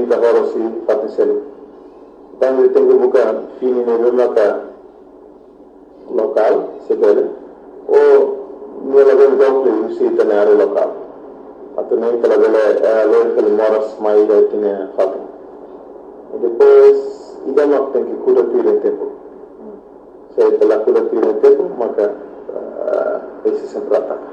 muita hora se fatisel. Então eu tenho que buscar fini no local, se quer, ou no lugar que se tem área local. Até nem pela vela que moras mais aí tinha fato. E depois idama tem que cuidar do tempo. Se pela cuidar do tempo, maka esse sempre ataca.